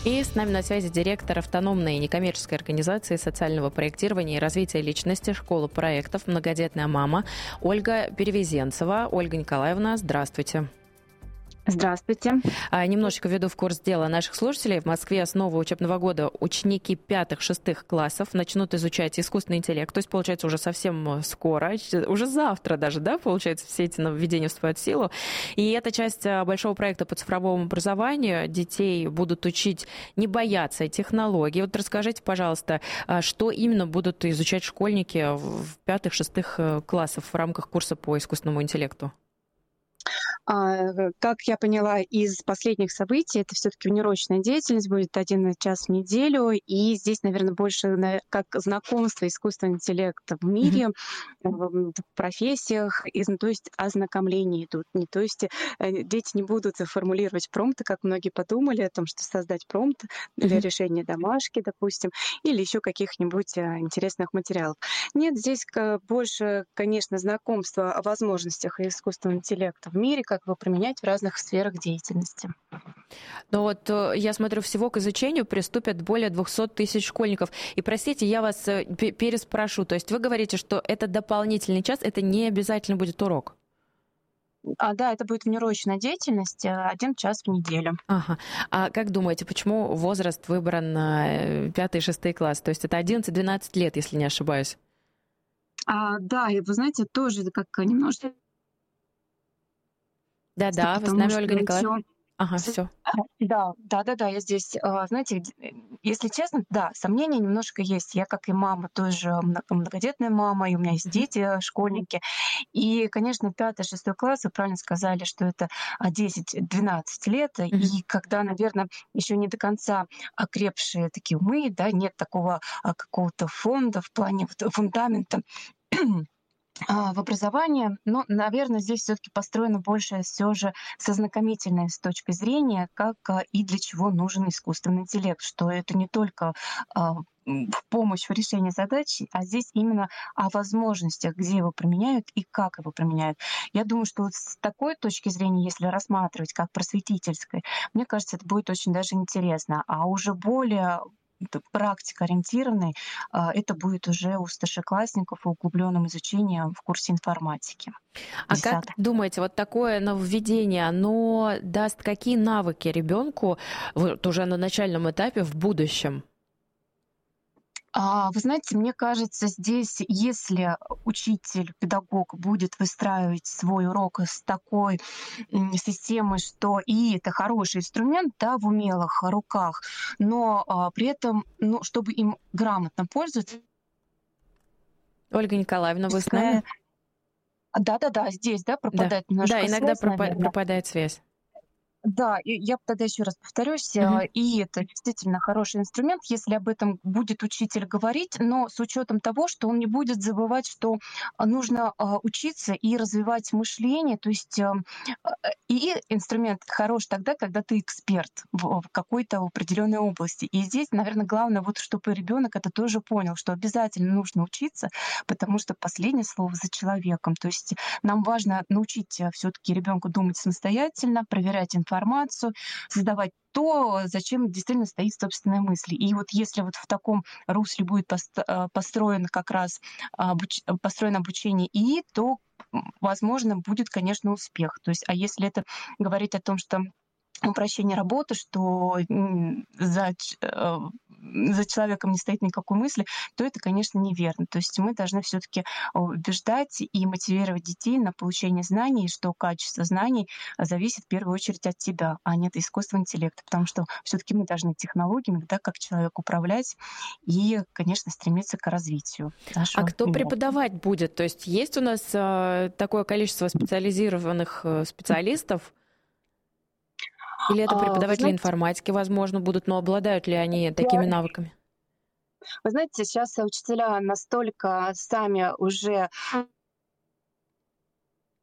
И с нами на связи директор автономной некоммерческой организации социального проектирования и развития личности «Школа проектов. Многодетная мама» Ольга Перевезенцева. Ольга Николаевна, здравствуйте. Здравствуйте. Немножечко введу в курс дела наших слушателей. В Москве с нового учебного года ученики 5-6 классов начнут изучать искусственный интеллект. То есть, получается, уже совсем скоро, уже завтра даже, да, получается, все эти нововведения вступают в силу. И это часть большого проекта по цифровому образованию. Детей будут учить не бояться технологий. Вот расскажите, пожалуйста, что именно будут изучать школьники в 5-6 классах в рамках курса по искусственному интеллекту? Как я поняла из последних событий, это все-таки внеурочная деятельность, будет 1 час в неделю, и здесь, наверное, больше как знакомство искусственного интеллекта в мире, в профессиях, то есть ознакомление идут. То есть дети не будут формулировать промпты, как многие подумали о том, что создать промпт для решения домашки, допустим, или еще каких-нибудь интересных материалов. Нет, здесь больше, конечно, знакомство о возможностях искусственного интеллекта в мире, как его применять в разных сферах деятельности. Но вот я смотрю, всего к изучению приступят более 200 тысяч школьников. И простите, я вас переспрошу. То есть вы говорите, что это дополнительный час, это не обязательно будет урок? Да, это будет внеурочная деятельность, 1 час в неделю. Ага. А как думаете, почему возраст выбран на 5-6 класс? То есть это 11-12 лет, если не ошибаюсь. Да, и вы знаете, тоже как немножко... Да-да, вы с Потому нами, что Ольга Николаевна? еще... Ага, все. Да, я здесь. Знаете, если честно, да, сомнения немножко есть. Я, как и мама, тоже многодетная мама, и у меня есть дети, школьники. И, конечно, 5-6 класс, вы правильно сказали, что это 10-12 лет, и когда, наверное, еще не до конца окрепшие такие умы, да, нет такого какого-то фонда в плане фундамента в образовании. Но, наверное, здесь все таки построено больше все же с ознакомительной с точки зрения, как и для чего нужен искусственный интеллект, что это не только в помощь в решении задач, а здесь именно о возможностях, где его применяют и как его применяют. Я думаю, что вот с такой точки зрения, если рассматривать как просветительской, мне кажется, это будет очень даже интересно. А уже более практикоориентированный, это будет уже у старшеклассников в углубленном изучении в курсе информатики. А как 10. думаете, вот такое нововведение, оно даст какие навыки ребенку вот уже на начальном этапе в будущем? Вы знаете, мне кажется, здесь, если учитель, педагог будет выстраивать свой урок с такой системой, что и это хороший инструмент, да, в умелых руках, но при этом, чтобы им грамотно пользоваться, Ольга Николаевна, вы с нами? пускай... Да, здесь, да, Да. пропадает Да, немножко иногда связь, наверное. пропадает связь. Да, и я тогда еще раз повторюсь, Мгм. и это действительно хороший инструмент, если об этом будет учитель говорить, но с учетом того, что он не будет забывать, что нужно учиться и развивать мышление, то есть и инструмент хорош тогда, когда ты эксперт в какой-то определенной области. И здесь, наверное, главное, вот чтобы ребенок это тоже понял, что обязательно нужно учиться, потому что последнее слово за человеком. То есть нам важно научить все-таки ребенку думать самостоятельно, проверять информацию, создавать то, зачем действительно стоит собственная мысль. И вот если вот в таком русле будет построен как раз построено обучение ИИ, то, возможно, будет, конечно, успех. То есть, а если это говорить о том, что упрощение работы, что за человеком не стоит никакой мысли, то это, конечно, неверно. То есть мы должны все-таки убеждать и мотивировать детей на получение знаний, что качество знаний зависит в первую очередь от тебя, а не от искусственного интеллекта, потому что все-таки мы должны технологиями, да, как человек управлять и, конечно, стремиться к развитию А нашего кто мира. преподавать будет? То есть есть у нас такое количество специализированных специалистов? Или это Вы преподаватели знаете, информатики, возможно, будут, но обладают ли они такими навыками? вы знаете, сейчас учителя настолько сами уже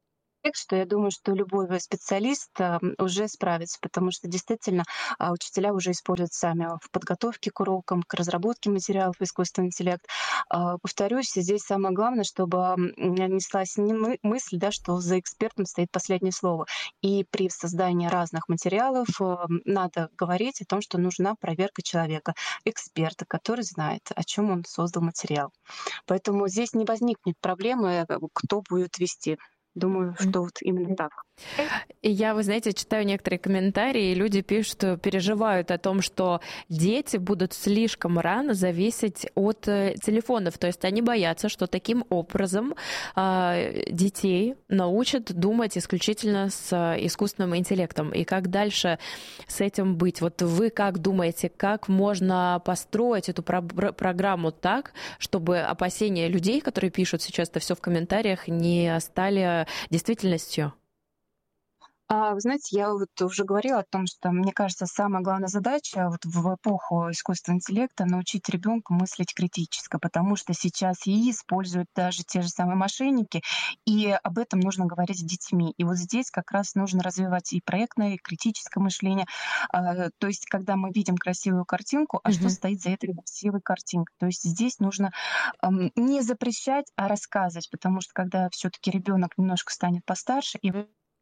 что я думаю, что любой специалист уже справится, потому что действительно учителя уже используют сами в подготовке к урокам, к разработке материалов искусственный интеллект. Повторюсь, здесь самое главное, чтобы неслась не мысль, да, что за экспертом стоит последнее слово. И при создании разных материалов надо говорить о том, что нужна проверка человека, эксперта, который знает, о чем он создал материал. Поэтому здесь не возникнет проблемы, кто будет вести. Думаю, что вот именно так. И я, вы знаете, читаю некоторые комментарии, и люди пишут, что переживают о том, что дети будут слишком рано зависеть от телефонов. То есть они боятся, что таким образом детей научат думать исключительно с искусственным интеллектом. И как дальше с этим быть? Вот вы как думаете, как можно построить эту программу так, чтобы опасения людей, которые пишут сейчас это все в комментариях, не стали действительностью? Вы знаете, я вот уже говорила о том, что, мне кажется, самая главная задача вот в эпоху искусственного интеллекта — научить ребенка мыслить критически, потому что сейчас ИИ используют даже те же самые мошенники, и об этом нужно говорить с детьми. И вот здесь как раз нужно развивать и проектное, и критическое мышление. То есть когда мы видим красивую картинку, а что стоит за этой красивой картинкой? То есть здесь нужно не запрещать, а рассказывать, потому что когда все таки ребенок немножко станет постарше и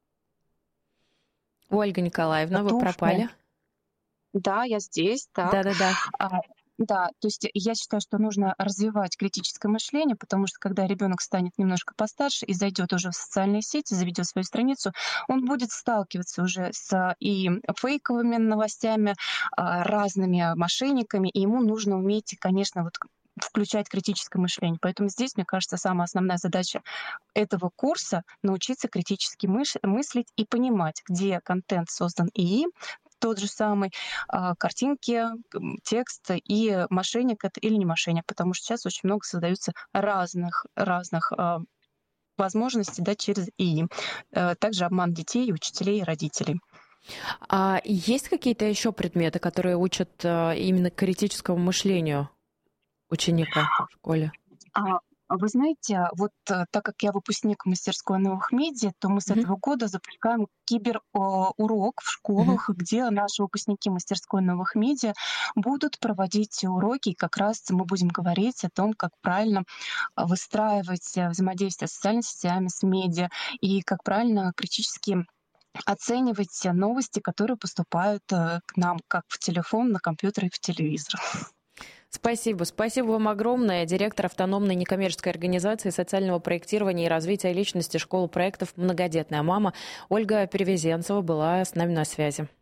Ольга Николаевна, вы готов. пропали. Да, я здесь, так. Да-да-да. А, да, то есть я считаю, что нужно развивать критическое мышление, потому что когда ребенок станет немножко постарше и зайдет уже в социальные сети, заведет свою страницу, он будет сталкиваться уже с и фейковыми новостями, разными мошенниками, и ему нужно уметь, конечно, вот включать критическое мышление. Поэтому здесь, мне кажется, самая основная задача этого курса — научиться критически мыслить и понимать, где контент создан ИИ, тот же самый, картинки, текст и мошенник это или не мошенник, потому что сейчас очень много создаются разных возможностей, да, через ИИ. Также обман детей, учителей и родителей. А есть какие-то еще предметы, которые учат именно критическому мышлению ученика в школе? А, Вы знаете, вот, так как я выпускник мастерской новых медиа, то мы с Мгм. этого года запускаем урок в Мгм. школах, где наши выпускники мастерской новых медиа будут проводить уроки. И как раз мы будем говорить о том, как правильно, выстраивать, взаимодействие с социальными сетями, с медиа, и как правильно критически оценивать новости, которые поступают, к нам как в телефон, на компьютер и в телевизор. Спасибо. Спасибо вам огромное. Директор автономной некоммерческой организации социального проектирования и развития личности школы проектов «Многодетная мама» Ольга Перевезенцева была с нами на связи.